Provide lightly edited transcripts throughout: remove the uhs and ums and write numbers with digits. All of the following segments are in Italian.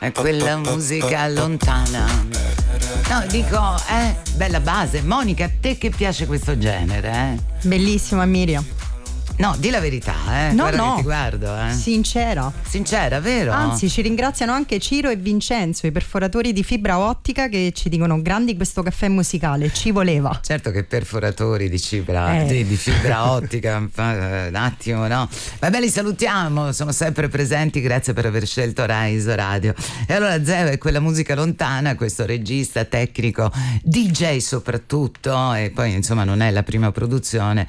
È quella musica lontana. No, dico, bella base. Monica, a te che piace questo genere, Bellissima, Miriam. No, di la verità, No, guarda no. che ti guardo, Sincera. Sincera, vero? Anzi, ci ringraziano anche Ciro e Vincenzo, i perforatori di fibra ottica, che ci dicono: grandi questo caffè musicale, ci voleva. Certo che perforatori di fibra, di fibra ottica, un attimo, no? Vabbè, li salutiamo, sono sempre presenti, grazie per aver scelto Rise Radio. E allora Zeo è quella musica lontana, questo regista, tecnico, DJ soprattutto, e poi insomma non è la prima produzione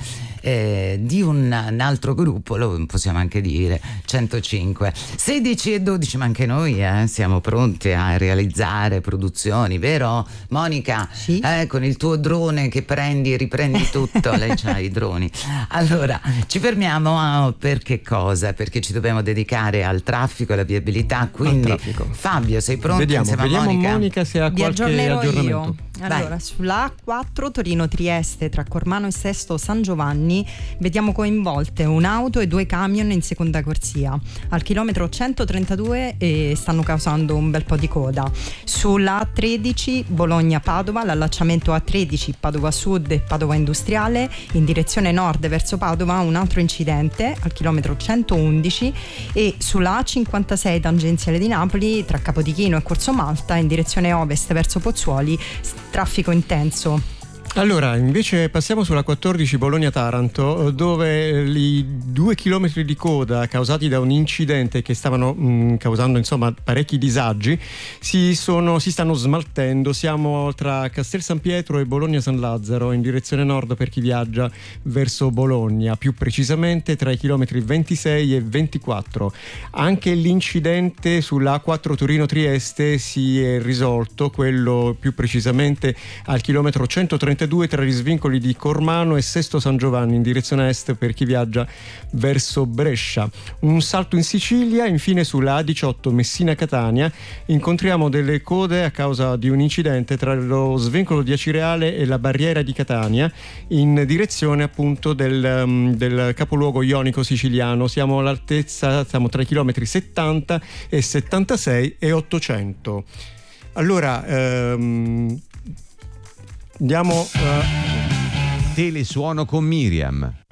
di un altro gruppo, lo possiamo anche dire, 105. 16 e 12, ma anche noi siamo pronti a realizzare produzioni, vero Monica? Sì. Con il tuo drone che prendi e riprendi tutto, lei c'ha i droni. Allora, ci fermiamo per che cosa? Perché ci dobbiamo dedicare al traffico, alla viabilità, quindi Fabio, sei pronto? Vediamo Monica se ha Vi qualche aggiornamento. io. Allora, sulla A4 Torino-Trieste tra Cormano e Sesto San Giovanni vediamo coinvolte un'auto e 2 camion in seconda corsia. Al chilometro 132 stanno causando un bel po' di coda. Sulla A13 Bologna-Padova, l'allacciamento A13 Padova Sud e Padova Industriale in direzione nord verso Padova, un altro incidente al chilometro 111. E sulla A56 tangenziale di Napoli tra Capodichino e Corso Malta in direzione ovest verso Pozzuoli, traffico intenso. Allora, invece passiamo sulla 14 Bologna-Taranto, dove i 2 chilometri di coda causati da un incidente che stavano causando insomma parecchi disagi si stanno smaltendo. Siamo tra Castel San Pietro e Bologna San Lazzaro in direzione nord per chi viaggia verso Bologna, più precisamente tra i chilometri 26 e 24. Anche l'incidente sulla A4 Torino-Trieste si è risolto, quello più precisamente al chilometro 132 tra gli svincoli di Cormano e Sesto San Giovanni in direzione est per chi viaggia verso Brescia. Un salto in Sicilia, infine sulla A18 Messina-Catania incontriamo delle code a causa di un incidente tra lo svincolo di Acireale e la barriera di Catania in direzione appunto del capoluogo ionico siciliano. Siamo all'altezza, siamo tra i chilometri 70 e 76 e 800. Allora andiamo Telesuono con Miriam.